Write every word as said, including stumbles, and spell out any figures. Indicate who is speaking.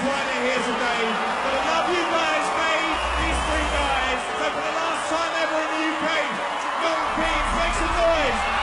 Speaker 1: why they're here today. For the love you guys made, these three guys. So for the last time ever in the U K, Young Kings, make some noise.